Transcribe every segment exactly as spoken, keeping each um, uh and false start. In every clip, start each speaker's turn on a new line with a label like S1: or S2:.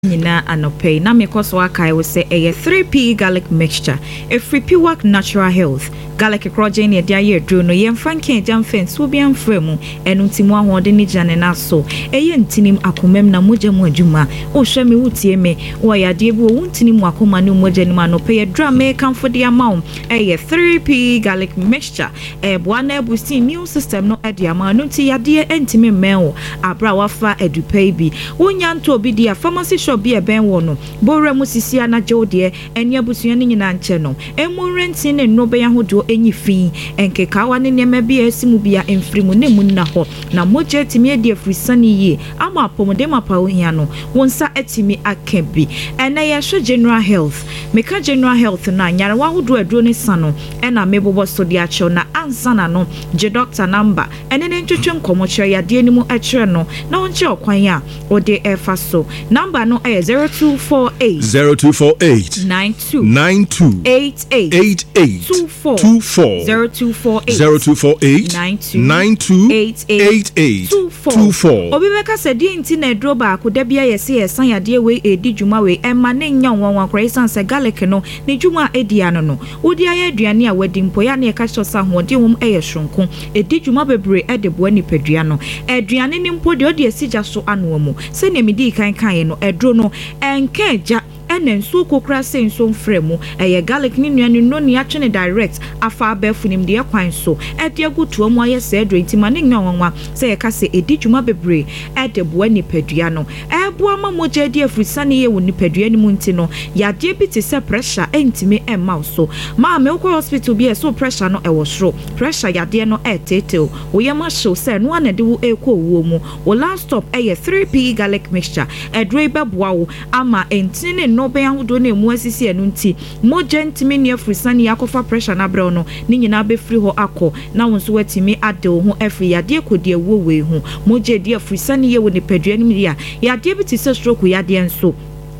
S1: Nina anope na mekoso aka I will say a three P garlic mixture a free pure natural health garlic kroje ne dia ye dro no ye mfanke jam fence wo bia mfremu enu ntimu ahode ni jane na so eye ntinim akomem na moja mu adwuma o hwe me wutie me wo ya de bi wo ntinim akoma ne moja ni anope ye dra me kamfo de amount a three P garlic mixture e boa na boost immune system no e de ama no ti yade entimi meo abra wafa edupai bi wonya nto obi dia pharmacy bi e ben wo no bowra mu sisia na jode eni abusua ne nyina nche no emu renti ne no be yahodo enyi fi enkekawa ne nema bi asimu bia emfrimu ne mu na ho na moje timi e de afrisani yi ama apomode mapa ohia no wonsa atimi akabi ena ye hwe general health meka general health na nyare wa hodo aduro ne sano ena mebobo so de acho na ansana no je doctor number ene ne ntwetwe nkomo kire ya de ni mu akire no na onche okwan a ode efa so number no zero two four eight
S2: zero two four eight
S1: nine two
S2: nine two
S1: eight eight
S2: eight eight
S1: two four
S2: two four
S1: zero two four eight
S2: zero two four eight
S1: nine two
S2: nine two
S1: eight
S2: eight eight
S1: two four
S2: two four.
S1: Obi beka se di nti na edro ba ko da bia yesi yesan yade we edi dwuma we emma ne nya wonwan kora isan se garlic no ne dwuma edi ano no wodi aye aduane a wadi mpo ya na e ka chosa hode hom eye hronko edi dwuma bebre e de bo anipadua no aduane ne mpo de odi asija so ano mu se ne medi kan kan no edro no enkeja ene nso kokra se nso mfremu eye garlic ni nuane no ni atwene direct afa abafunim de kwan so e de agutu amu aye se edro ntima ne nya wonwa se ye ka se edi dwuma bebre e de bo anipadua no e bo ama moja de afrisane ye woni padua ni mu nti no ya de bi te se pressure entimi e ma so ma me ko hospital bi e so pressure no e wo soro pressure ya de no e tetel wo ye ma show se no ana de wo e ko wo mu wo last stop e ye three P garlic mixture e dro be boa wo ama entini no be yahudo na emu asisi enu nti moja ntimi ne afrisane yakofa pressure na bre no ni nyina be free ho akọ na wonso watimi ade wo ho afri yade kodi ewo we hu moja de afrisane ye wo ne padua ni ya yade bi ti se stroke yade enso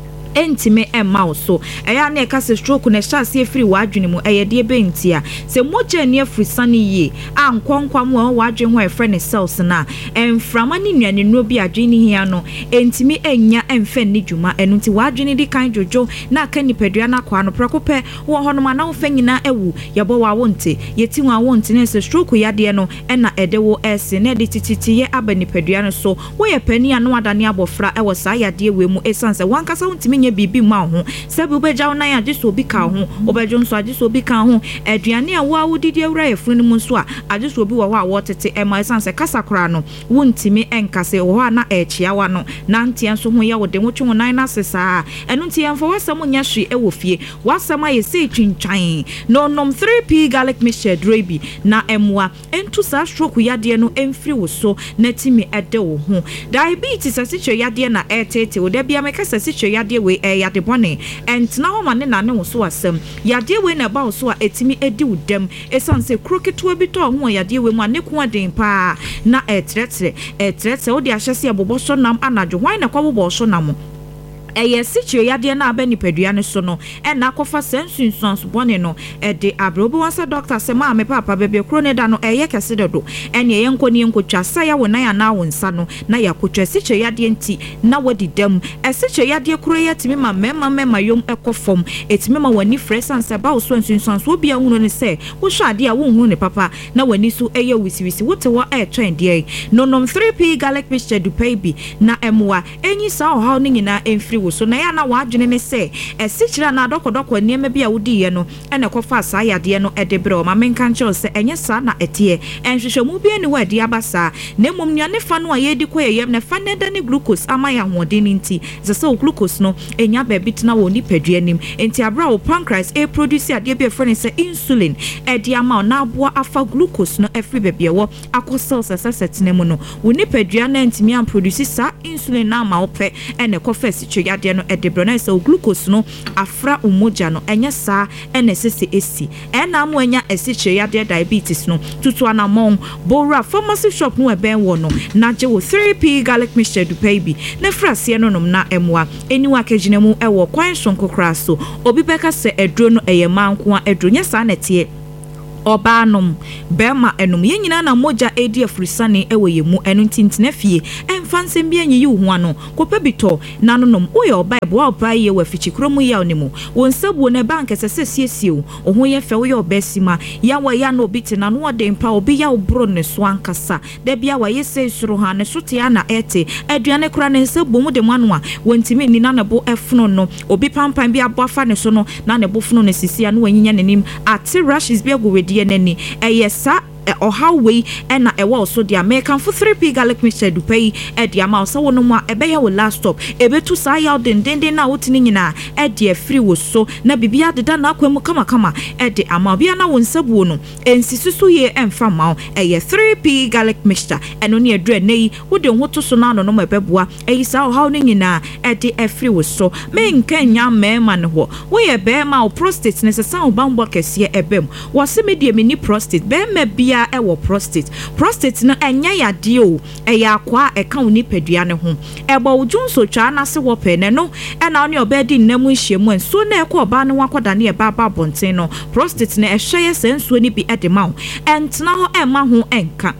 S1: entime emma so eya na eka se stroke na chance e free wadwene mu eye de be ntia se moja ne afrisane yi ankonkwam wo wadwen ho e friend cells na emframa ne nuane no bi adwene hia no entime enya emfa ni dwuma enu nti wadwene di kan jojo na aka ni padua na kwa no prekope wo hono ma na wo fanyina ewu yebo wa wonte yeti wa wonte ne se stroke yade no ena ede wo ese na de tititi ye aba ni padua no so wo ye pani anu adane abofra e wo sa yade we mu esanse wankasa wontime nye bibi ma ho sabu beja wo nan age so bi ka ho obejo nso age so bi ka ho aduane a wo awudidi awura yefunu mu nso a age so bi wo ho a wo tete e ma esanse kasa kora no wontimi enkase wo ho na echia wa no na ntia nso ho ye wo de wotwe wo nan na sesa enu ntia mfo wasam nya hwe e wo fie wasam aye se twintwan no nom three P garlic mixture drebi na emwa entu sa stroke yade no emfiri wo so na timi ede wo ho diabetes asicho yade na etete wo da bia meka asicho yade we e yade bone entna ho ma ne na ne wo so asem yade we na ba wo so a etimi edi udem esanse kroketo bi to ho yade we mu aneku aden pa na etretre etretre wo de ahyese abobo so nam anadwo hwan na kwa bobo so nam eye sichire yade na aba nipadua ne so no e na akofa sensunsuanso bone no e de abrobo wansa doctor se ma me papa bebe kro ne da no eye kese dedo ene ye nkoni nkotwa sa ya wona ya na wonsa no na yakotwa sichire yade nti na wadi dam e sichire yade kro ye timi ma mema mema yom ekofom etimi ma wani fresan se ba wo sensunsuanso obi a hunu ne se wo hwa ade a wo hunu ne papa na wani so eye wisiwisi wote wo e trend ye no nom three P garlic mixture du baby na emwa enyi sa o ha ne nyina emfiri so na ya na wadwene ne se esichira na dokodoko niema bia wodi ye no ene kofa sa yade no edebre o ma menka nche se enye sa na etie enhwehwemu bia ni wadi abasa na mom nuane fa no aye di koyem na fa ne da ne glucose ama ya hodin nti ze se o glucose no enya ba bitina wo ni padua nim enti abra wo pancreas e produce ade bia frene se insulin edi ama na aboa afa glucose no efri bebia wo akosel se setene mu no wo ni padua na ntimi am produce sa insulin na ma wo pe ene kofa esichira yade no edebro na se glucose no afra umoja no enya sa ene sese esi ena mo enya esichire yade diabetes no tutu anamon bora pharmacy shop no eben wo no na je wo three P garlic mixture du baby na frase no nom na emwa eniwa kagina mu ewo kwan sonko kraso obi beka se edro no eye manko a edro nya sa na tie obanom bema enum ye nyina na moja edi afrisane ewe yemu enu tintine fie fansem bi anyi hu ano kopa bito nanonom oyo bible wa ba ye wa fichikromu ya onimu wonsabu ne bank sese siesie ohun ye fe oyo besima ya wa ya no biti na no de mpa obi ya obro ne so ankasa da bia wa ye se suru ha ne sote ya na ete aduane kura ne nsabu mu de manu a wontimi ni na ne bo efuno no obi pampan bi aboafa ne so no na ne bo funo ne sisia no wanyinya nenim ati rushes bi agowedie nani eyesa or how we and a wall so the American for three p garlic mixture to pay at the amount so no more a bear will last stop a bit to say out then then then out in at the free was so na bibia the dana kwemu kama kama at the amount be na won sabuno and sisusu ye and from mount a three p garlic mixture and only a dread nay would don't want to so now no my beboa a saw how nina at the free was so men Kenya man ho we a bear mouth prostate necessary bambo kesiye ebem was a medium mini prostate bear me be ewo prostate prostate no enya yade o eya akwa eka oni padua ne ho ebo ujunso twa na se wo pe ne no e na oni obedi nnamu nhyiemu enso na ekọ oba ne wakoda ne eba ba bonten no prostate na ehye senso ni bi edema ho entna ho ema ho enka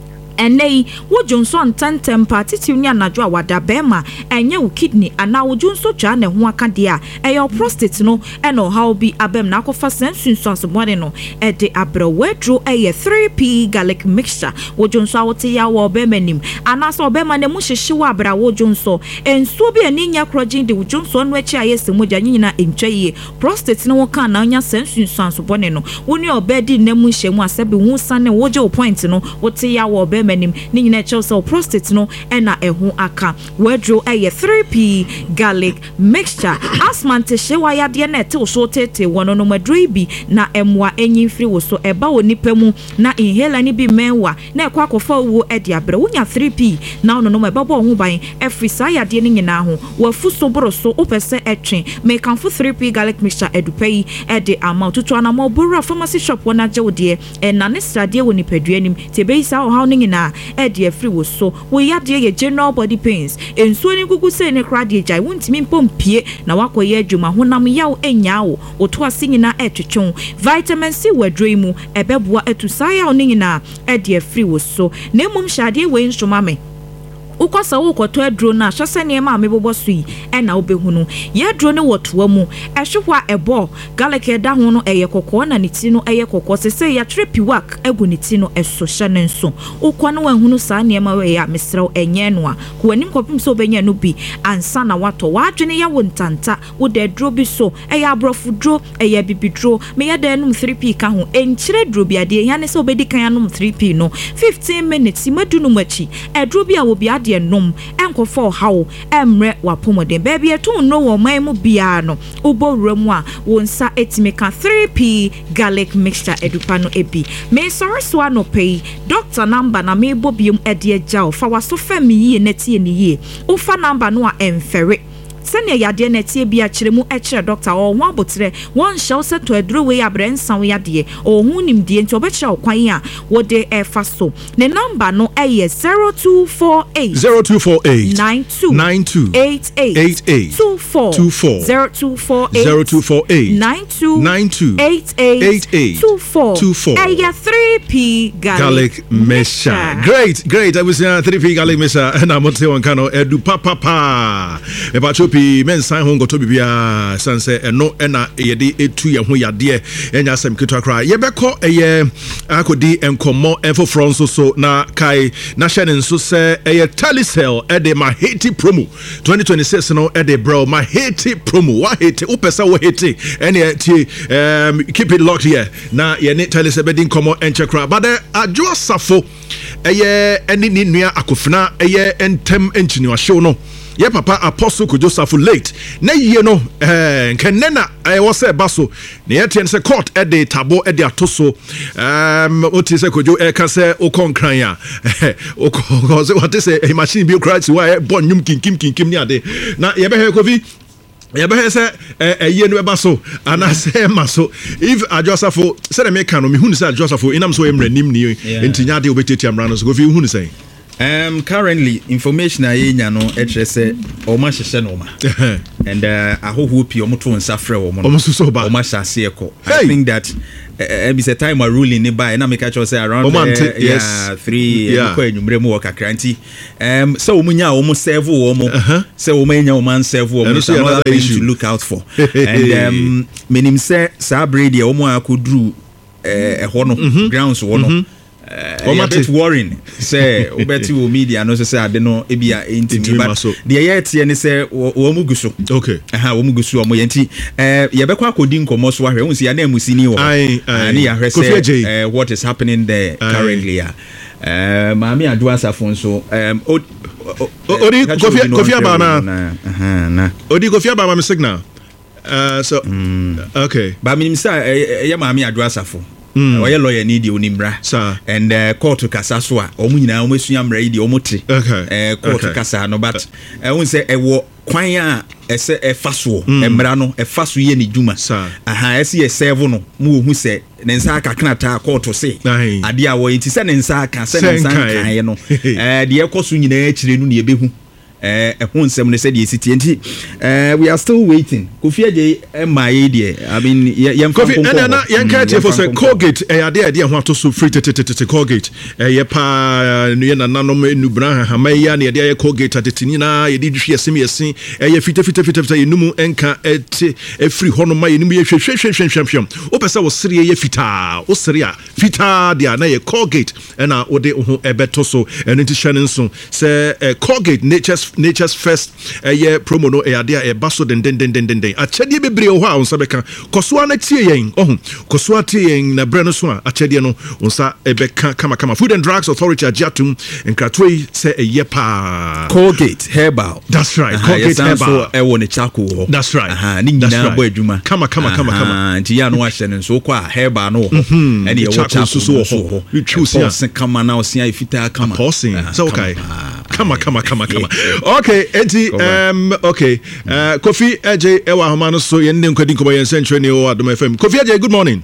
S1: enei wojunso ntantem party nya najo awada bema enye wo kidney ana wojunso twa ne ho aka de a eyo prostate no e no how bi abem na akofa sensunso asomode no e de abrewedro eye three p garlic mixture wojunso awote ya wo bema nim ana so bema ne mu hyehyewa abra wojunso ensuo bi ani nya krogin de wojunso no achi ayese moja nyina entwaye prostate no kan na nya sensunso asomode no woni obedi nnamu hyemu asabi hu sane woje wo point no wote ya wo menim ni nyina chelsea prostate no ena ehu aka wedro eye three p garlic mixture asmante shewa ya de na te so tete wono no madroi bi na emwa enyin free wo so eba onipa mu na inhaler ni bi menwa na ekwa kofa wo e de abre wonya three p na ono no meba bo ho ban efrisa ya de ni nyina ho wafu so boro so opese etwen me kan fu three p garlic mixture edupei e de amount to ana mo boro pharmacy shop wona je wo de e na ne srade wo nipadua nim tebe isa o how ni na e de free wo so we ya de ye general body pains enso ni gugu se ne kra de jai wontimi mpompie na wakoye adwuma honam yawo enya wo oto asinyi na etwetwon vitamin C wadroi mu ebeboa etusaya oni na e de free wo so na mum shade we nsoma me ukosa wo kwoto adro na hwese ne ma mebobo so yi e na obehunu ye adro ne wotoa mu ehwehwa ebo garlic eda ho no eye kokko na ne ti no eye kokko sese ya trepi work egu ne ti no eso hye ne nso ukwa no wahunu sa ne ma we ya mesrew enye no a ko anim kopim so benya no bi ansa na wato wadwene ya wontanta wo de adro bi so eye abrofu dro eye bibidro me ya da num three p ka ho enchire dro bi ade ya ne so obedi kan num three p no fifteen minutes madunu machi adro bi a wo bi de nom enko for how emre wapomoden baby eto no wo man mu bia no ubowuramu a wonsa etimeka three p garlic mixture edupa no ebi me sorry so no pay doctor number na me bobium ede agya fa waso fami yi na tie ni yi ufa number no a emfere sene yade na tie bia kiremu e kire doctor o ho abotre won hyew se to aduro we abrensan we yade o hu nimdie nti obekye okwan a wo de e fa so ne number no e zero two four eight
S2: zero two four eight
S1: nine two
S2: nine two
S1: eight eight
S2: eight eight
S1: two four
S2: two four
S1: zero two four eight
S2: zero two four eight
S1: nine two
S2: nine two
S1: eight eight
S2: eight eight
S1: two four
S2: two four
S1: e three p garlic
S2: mixture. Great, great. I was uh, three p garlic mixture and I'm not saying kind of edu papa pa. About pi men sign home go to bia sanse eno ena yede etu ye ho yade enya asem kitwa kra ye beko eye akodi enkomo enfo fronso so na kai na hye nso se eye Telecel e de my hate promo twenty twenty-six no e de bro my hate promo wa hate upesa wo hate ene ti um keep it locked here na ye ne Telecel be din komo enche kra but ajo safo eye eni ni nua akofina eye entem enchini wa show no ye papa Apostle Joseph late na ye no eh kenena eh wo se baso na ye tien se court e de tabo e de atoso um oti se kojo e ka se o konkran ya o ko se what say machine bi cry ti wa e bonnum kinkim kinkim ni ade na ye be he kofi ya be say eh ye no eba so ana say maso if Joseph say dem make no me hu ni say Joseph inam so emranim ni entinya de obeteti amra no so kofi hu ni say
S3: Um currently information I nya no e kire se o ma hyehyɛ no ma and uh ahoho pi o moto nsafrɛ o mo o
S2: mo so ba
S3: o ma hyase ekɔ I think that ebi say time a ruling ni by na make sure say around
S2: uh,
S3: yes yeah, three
S2: yeah.
S3: ko enumre mu work akranti um so wo nya wo serve wo mo say wo nya wo man serve wo mo so another thing to look out for and um menim say sa brady wo mo akodru eh ho no grounds wo no uh, bit worrying say obeti wo media no say ade no e bia intimi but the yet ne say wo mu guso
S2: okay
S3: aha wo mu guso wo yenti eh ye be kwa kodi nkomo so ahwe won si ya na musini wo ani ya hwe say what is happening there currently ya eh maami adu asafo so um
S2: odi kofi kofi abana aha na odi kofi abana me signal uh so mm. okay
S3: ba minim say ye maami adu asafo Mm. Oye lawyer need you nimra
S2: sir
S3: and uh, court kasa so a omu nyina omu sua mra yi de omu te
S2: okay
S3: uh, court okay. kasa no but e won say e wo kwan a ese e faso e mra no e faso ye ni djuma aha ese ye serve no mu ohu se ne nsa aka kanata court se ade a wo enti se ne nsa aka se ne nsa kan ye no eh de e koso nyina akire no ne ebehu eh ehun sem ne se de city enti eh we are still waiting Kofi Aje my idea I mean yem
S2: Kofi na na yen ka tie for say Colgate eh ade ade ho ato free tete Colgate eh ye pa no ye na nanom enubran ha maya na ade ye Colgate atini na ye di hwe yesem yesen eh ye fita fita fita fita enum enka ete e free ho no ma enum ye hwe hwe hwe hwe hwe o pesa wo sere ye fita o sere a fita dia na ye Colgate na wo de ho ebeto so enti hwane so say Colgate nature's nature's first uh, yeah promo no e ade e baso den den den den den achede bebre ho a onsa beka koso na tie yen ohun koso tie yen na bre no so a achede no onsa e beka kama kama Food and Drugs Authority ajatum enkratwe say e ye pa
S3: Colgate herbal
S2: that's right uh-huh, Colgate
S3: yes,
S2: herbal
S3: so e woni chako ho
S2: that's right
S3: aha ni nyina bo adwuma
S2: kama kama kama kama
S3: nti ya no ahye no so kwa herbal no ho ene ye wo chako so ho
S2: choose
S3: kama na osia ifita kama
S2: pausing so okay kama kama kama kama okay enti um okay uh Kofi Aje ewa homano so yende nkwadi nkoba yen central ni o Adom F M Kofi Aje good morning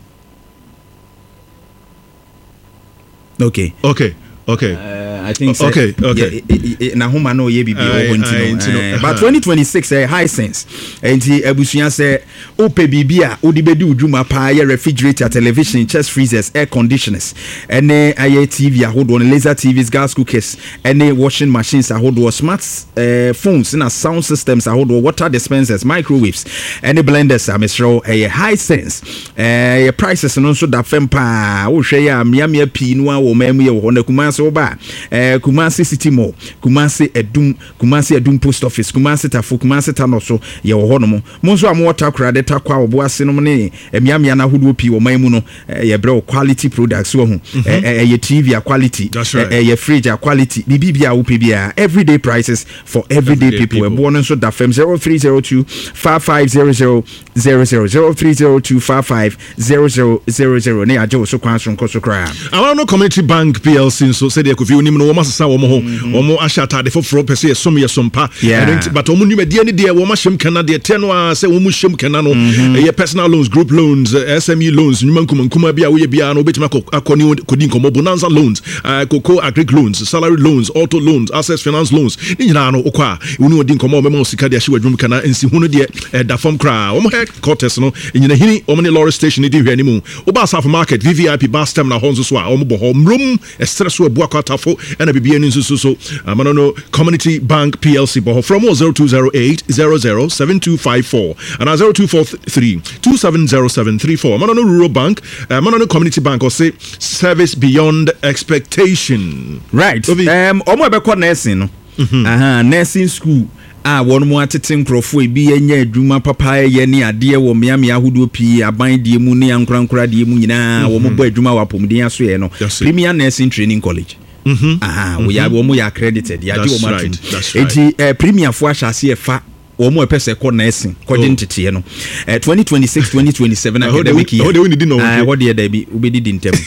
S3: okay
S2: okay okay
S3: uh, I think so,
S2: okay okay
S3: yeah, na homa no ye bibi o hontino but twenty twenty-six eh, high sense enti abusua say ope bibi a odi bedi udwuma pa ye refrigerator television chest freezers air conditioners ene aye T V ahodo laser T Vs gas cookers ene washing machines ahodo smart uh, phones na sound systems ahodo water dispensers microwaves ene blenders amesro eh, high sense eh prices no so da fem pa wo hwe ya mia mia pi no a wo mamu ye wo na kuma so ba eh Kumasi City Mall Kumasi Edum Kumasi Edum Post Office Kumasi Tafu Kumasi Tanoso ye wo hono mo mo nso am water krade takwa obo ase no ne emiamia na hodo pi wo man mu no ye bre quality products wo hu eh ye T V quality eh ye fridge quality bibia wo pibia everyday prices for everyday, everyday people e bo no nso da fem zero three zero two five five zero zero zero zero zero three zero two five five zero zero zero zero ne aje wo so kwan so nkoso kra
S2: I no Community Bank P L C so said they could feel no wo masasa wo mo ho wo mo ashata de foforo pese ye som ye sompa but wo mo numa de ne de wo ma hjem kana de te no a se wo mo hjem kana no ye personal loans group loans S M E loans numa nkuma nkuma bia wo ye bia no betima akoni kodi nkomo bonanza loans cocoa agric loans salary loans auto loans access finance loans ni nyina no okwa woni odi nkomo mema osika de ahye wadwum kana ensi hunu de da fam kra wo mo headquarters no nyina hini wo mo ne lorry station di hwe animu wo ba South Market V V I P bus terminal honzo so a wo mo bo ho mrum estre so abu akwatafo ena bibia ni so so amano no Community Bank P L C bo from zero two zero eight zero zero seven two five four and zero two four three two seven zero seven three four amano no Rural Bank amano no Community Bank or say service beyond expectation
S3: right um omo be call nursing no aha nursing school ah won mo atete nkrofo e bi enya adwuma papa ye ne ade wo miamia hodo pi aban die mu ne ankrankra die mu nyina wo mo bo adwuma wa pomden aso ye no Premier Nursing Training College mhm aha we ya wo mo ya accredited ya di wo ma tun enti premier fo ahase e fa wo mo pese ko nursing ko din tete no twenty twenty-six twenty twenty-seven academic year
S2: how dey we di no
S3: ah what dey be we be di ntem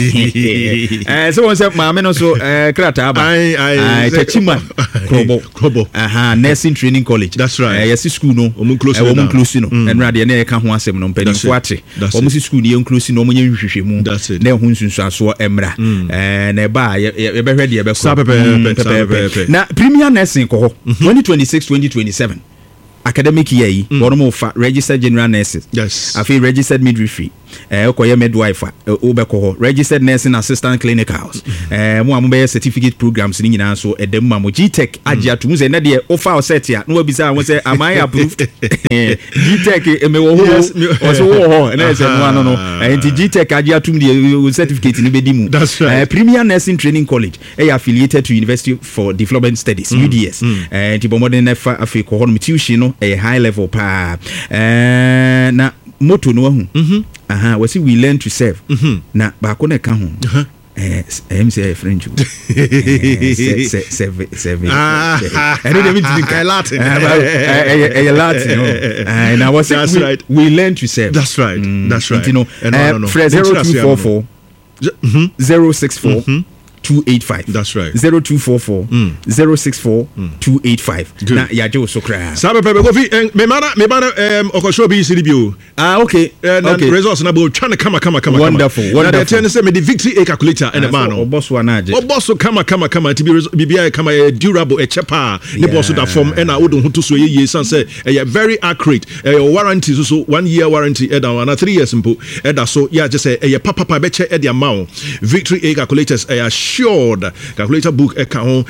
S3: eh so won say ma me no so eh krata ba
S2: ai ai
S3: techima krobo krobo aha Nursing Training College
S2: that's right
S3: eh yes school no
S2: o mun close
S3: no o mun close no enra de na e ka ho asem no mpani fo ate o mun si school ni close no o mun nhwehwe mu na ho nsunsu aso emra eh na ba ye be hwe de ye be ko na Premier Nursing ko ho twenty twenty-six twenty twenty-seven academic year yi one more fa registered general nurses
S2: yes
S3: I feel registered midwifery eh okoye midwife obekọ registered nursing assistant clinicals eh mo ambe certificate programs ni nyina so edem ma mo G-Tech agya to say na de offer set ya no bisa won say am I approved G-Tech me wo ho so wo ho na say no no no enti G-Tech agya to the certificate ni bedi mu eh Premier Nursing Training College eh affiliated to University for Development Studies U D S eh enti bomodern nefa afiko ho no tuition no eh high level pa eh na moto no hu aha we see we learn to serve na ba ko na ka ho eh M C French se se se
S2: ah
S3: I don't even think
S2: Latin
S3: eh Latin and I was
S2: that's
S3: we,
S2: right
S3: we learn to serve
S2: that's right mm, that's right
S3: you know uh, zero two four four zero six four two eight five
S2: That's right.
S3: zero two four four zero six four two eight five Na ya je so kra.
S2: Sabe pepe go fi me mana me mana um okosho bi siri bio.
S3: Ah okay.
S2: Uh,
S3: okay.
S2: Results na bo trying kama kama kama.
S3: Wonderful.
S2: Kama.
S3: Wonderful.
S2: Na the ten say me the victory a calculator and the man.
S3: O boss wa na je.
S2: O boss kama kama kama ti bi bi kama durable e chepa. Ne boss da form e na wo don to so ye ye san say e very accurate. E warranty so so one year warranty e da na three years mpo e da so ya just say e papa papa be che e the amount. Victory a calculators e assured calculator book e ka ho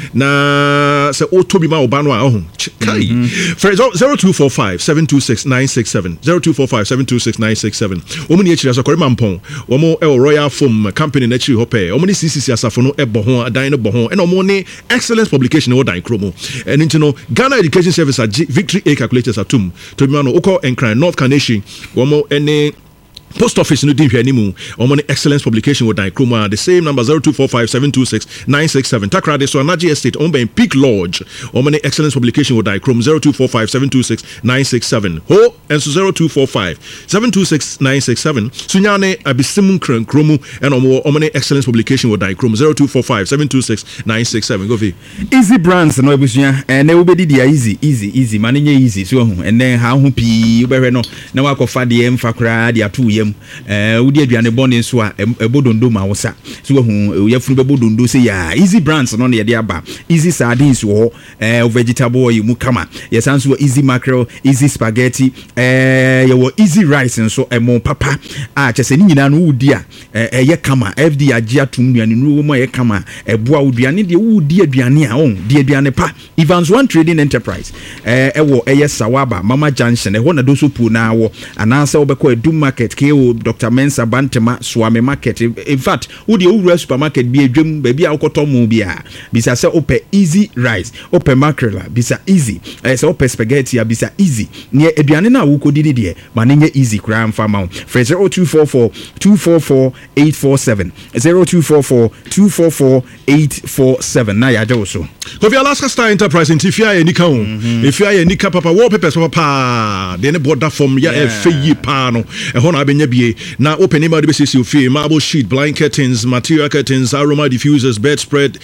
S2: na se o tobi ma oba no a ho kai for zero two four five seven two six nine six seven zero two four five seven two six nine six seven omo ni ekira so korema mpon omo e Royal Foam company na ekiri hope omo ni C C C asafo no e bo ho adan no bo ho e na omo ni excellence publication o dan kromo and into no Ghana Education Service at Victory A calculators atum tobi ma no uko enkran North Carnation omo ene Post office no dimhwe animu omo ne excellence publication with Nkrumah the same number zero two four five seven two six nine six seven Takra de so Anaji Estate omo ben Peak Lodge omo ne excellence publication with Nkrumah zero two four five seven two six nine six seven ho and so zero two four five seven two six nine six seven sunyane abisim Nkromu and omo omo ne excellence publication with Nkrumah zero two four five seven two six nine six seven go fi
S3: Easy Brands no ebusuya and na obedi dia easy easy easy manenye easy so hu and then ha hu pi obehwe no na wakofa de emfa kra de atu eh wudi aduane bone so a ebodondo ma wosa so hu yafunu bebodondo se ya Easy Brands no ne de aba easy sardines wo eh vegetable oil mu kama yesanso easy mackerel easy spaghetti eh ye wo easy rice nso emo papa a chese ni nyina no wudi a eh ye kama F D agi atum nuane no wo ye kama eboa wuduane de wudi aduane a on de aduane pa Evans One Trading Enterprise eh ewo eye Sawaba Mama Junction e ho na do so pu na wo anansa obekọ Edum Market ke Doctor Mensa Bantema Swami Market. In fact, who the Ura supermarket be a dream baby alcotomu bia. Bisa se ope easy rice, ope mackerel, bisa easy. Eh se ope spaghetti bisa easy. Near eduane na wuko didi die, maninye easy crime farm. For zero two four four two four four eight four seven zero two four four two four four eight four seven. Na ya also.
S2: Kofi Alaska Star Enterprise in Tifia e nika ho. If you are nika papa wallpapers papa. Then border from ya e feyi pa no. E ho na abenya bie na open ma de be sisi ofie marble sheet blind curtains material curtains aroma diffusers bedspread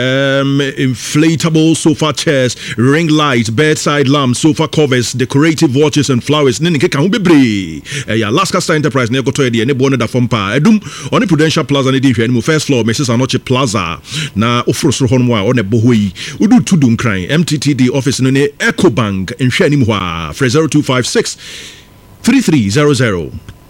S2: um inflatable sofa chairs ring lights bedside lamps sofa covers decorative watches and flowers ne nke ka ho bebre e ya Alaska Star Enterprise ne goto e de ne bo no da fom pa edum on Prudential Plaza ne di hwe ne first floor Missus Anoche Plaza na ofrosro ho no a on e bo hoyi udu tudum kran M T T D office no ne Ecobank nhwe anim ho a zero two five six three three zero zero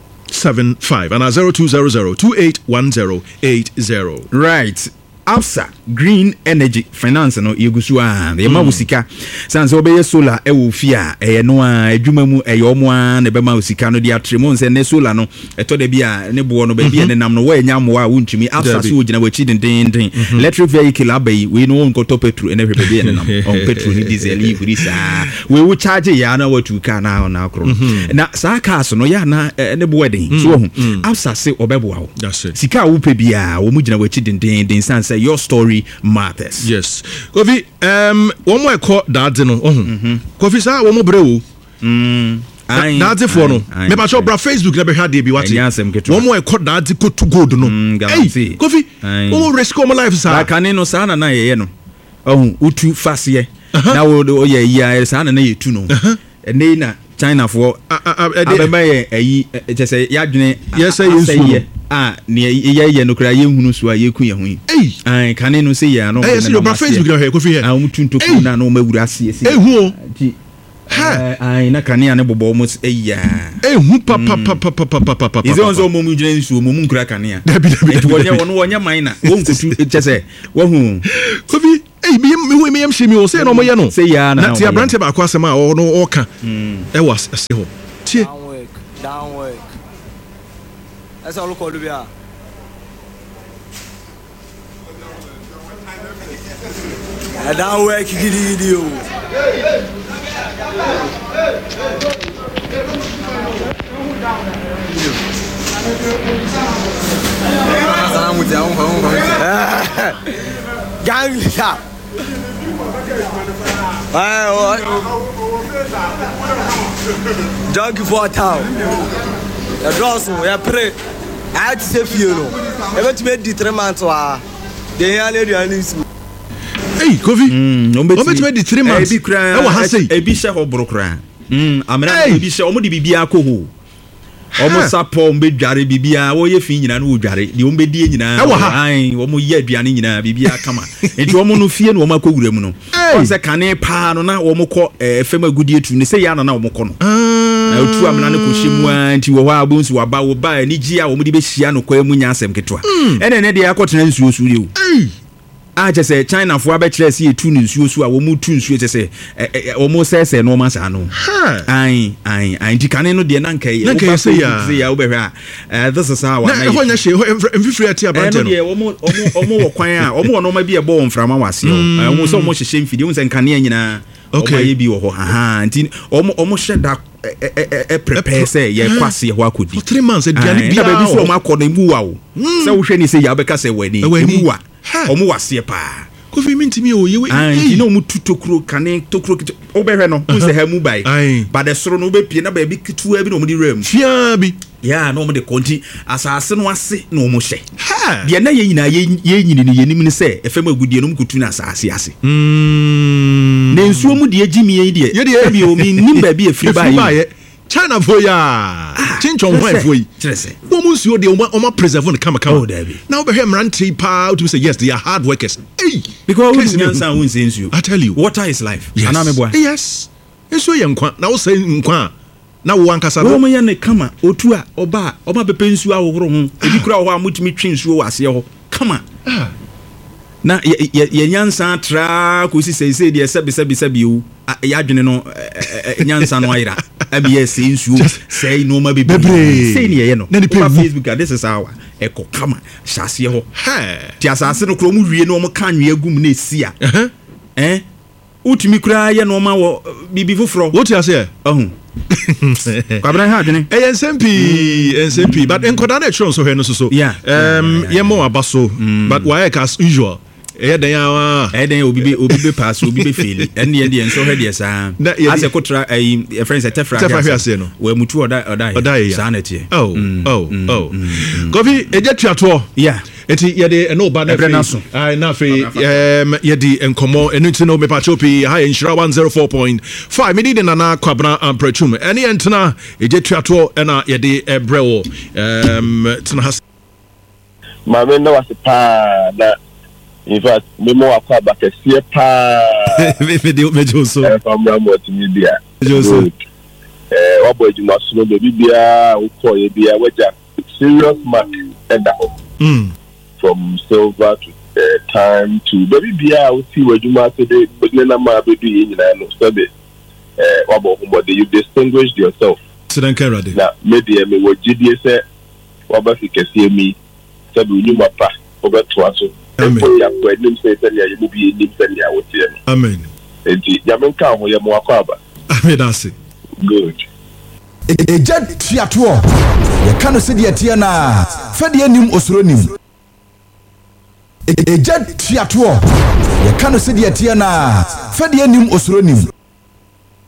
S2: seven five and a zero two zero zero two eight one zero eight zero.
S3: Right. Absa Green Energy Finance no yegusu a ye ma wusika sanse obeye solar e wo fia e no a adwuma mu e yo mo a ne be ma wusika no dia tremon se ne solar no e to de bia ne bo no be bia ne nam no wa nya mo a wuntumi Absa so ogina wachi den den den electric vehicle abai we no nko to petrol e ne hwe be ne nam on petrol ni diesel yi furi sa we wo charge ya na watu ka na na akro na sa cars no ya na ne bo den so hu Absa se obebo wo sika wo pe bia wo mu gina wachi den den den sanse your story matters.
S2: Yes. Kofi, um, one more call that no. Oh, Kofi sa one more brew.
S3: Mm.
S2: That's it for no. Me ba show bra Facebook na be hard dey be what. One more call that go to good no. Hey, Kofi, one more risk my life sa.
S3: Like an no sa na na ye no. Oh, utu fast ye. Na wo ye ya sa na na ye tu no. E na China for abeba ye eyi je say ya dwene
S2: yes say you
S3: ah ne ye ye no kra ye hunu so a ye ku ye hu yi ai kan no say ya no
S2: eh say your Facebook na he Kofi here
S3: ah mutunto ku na no mawura ase ase
S2: eh hu
S3: ha ai na kanea ne bobo almost eya
S2: eh hu pa pa pa pa pa pa pa pa
S3: is on so momu gyina nsuo momu nkura kanea enti wonya wono wonya man na wonkutu kyese wo hu
S2: Kofi eh me me me yam shemi o say no mo ye no
S3: say ya na
S2: ti abrante ba kwa asema o no o ka e was ase ho tie
S4: down work down work esa lo ko lubia down work gidi gidi o Salamu dia um um gang ya ai o jog for town ya dross ya pray I to say feel no e bet me di three months wa de ya le duani su
S2: eh Kofi
S3: mm
S2: o bet me di three months
S3: e
S2: wa ha sei
S3: e bi she ho bro kra mm amena e bi she o mo di bibia ko ho omo sapo mbe dware bibia wo ye fi nyina no wo dware de ombe die nyina ai wo mo ye aduane nyina bibia kama enti wo mo no fie no wo makowura mu no on se kane pa no na wo mo kɔ efem agudie tu ne se ya na na wo mo kɔ no ah otu amena ne ko hyemu anti wo ha abonsu waba wo ba ani gi a wo mo di be hia no kwa mu nya asɛm ketwa ene ne de akɔtena nsuo suure o a je say China fo abɛkyerɛ si etu ne nsuo su a wo mu tu nsuo je say wo mo sɛsɛ no ma sa no ai ai ai dikane no de na nkai
S2: wo ba say
S3: ya wo bɛhwɛ a this is how
S2: na ho nya hye mfifiri ati abante no
S3: no wo mo wo mo wo kwan a wo mo no ma bi e bɔ mframa wase o wo mo so mo hyehye mfidi wo sɛ nkane nyina o ma ye bi wo ho aha nti wo mo wo mo hyɛ da e prepare say ye kwase ho akodi
S2: three months aduane bia
S3: ba bi so mo akɔ no mu wa o sɛ wo hwɛ ni sɛ ya bɛka sɛ wani mu wa omo wase pa
S2: Kofi mintimi o yewe
S3: eh no mu tutokuro kane tokuro o behwe no wo se ha mu bai ba de soro no be pie na ba bi kitu abi no mo di ram
S2: fia bi
S3: ya no mo de konti asase no ase no mo hye de na ye nyina ye nyini ni yenim ni se efem agudie no mo kutu na asase ase mm na nsuo mu de agimi ye de ye bi o mi nim ba bi efiri bai
S2: China for ya chinchon wife for you wo mu nsuo de o ma preserve no kama kama na wo behwe mranti pa to say yes they are hard workers hey
S3: because we nyansa won say nsuo
S2: I tell you
S3: water is life
S2: ana me boy yes nsuo ye nkwa na wo say nkwa na wo ankasa
S3: wo mo ye ne kama otu a oba oba pepe nsuo ahohoro ho ebi kura ho a mutimi twi nsuo wase ho kama na ye nyansa tra ko si say say de sebe sebe sebe o ya adwene no nyansa no ayira abi yes nsuo say no ma be say ne ye no na Facebook this is how eko kama hyase ho ti asase no kro mu wie no mo kan nwe agum na esi a eh utimi kura ye no ma wo bibi foforo
S2: what you say
S3: ohun kwabra ha adwene
S2: eh N S P N S P but enkoda na tron so he no so so um ye mo abaso but why as usual eh dan ya
S3: eh dan obi be obi be pass obi be fail en ye de enso he de sa ase kotra eh friends tefra
S2: tefra no
S3: we mutu oda oda sa na tie
S2: oh oh oh Kofi eje tuato
S3: yeah
S2: eti ye de no ba na fe ai na fe em ye di enkomo enu ti no me pa chopi ha inshira one oh four point five me di na na kwabra amprachum eni entena eje tuato na ye de ebrewo em tena has
S5: ma me no was pa na in fact me mo akwa ba kese pa
S2: me me me joso
S5: e fa mra mo ti media
S2: joso
S5: eh wa boy juma suno be bia wo ko ye bia waja serious mark and that
S2: mm
S5: from silver to uh, time to baby bia wo ti wajuma so de begle na ma be du ye nyina no so be eh wa bo ho you distinguished yourself
S2: sidan karade
S5: na media me wo gidie se wa ba fi kese mi sabe unyuma pa obeto aso amen ya ko enim se se ya mu bi enim se ya wotie no
S2: amen
S5: enti ya menka ho ya mo akwa aba
S2: amen that's it
S5: good
S6: eja tiato ya kanu se de tie na fa de enim osoro nim eja tiato ya kanu se de tie na fa de enim osoro nim